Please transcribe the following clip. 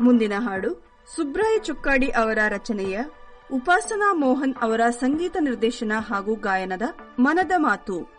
ಮುಂದಿನ ಹಾಡು ಸುಬ್ರಾಯ ಚುಕ್ಕಾಡಿ ಅವರ ರಚನೆಯ ಉಪಾಸನಾ ಮೋಹನ್ ಅವರ ಸಂಗೀತ ನಿರ್ದೇಶನ ಹಾಗೂ ಗಾಯನದ ಮನದ ಮಾತು.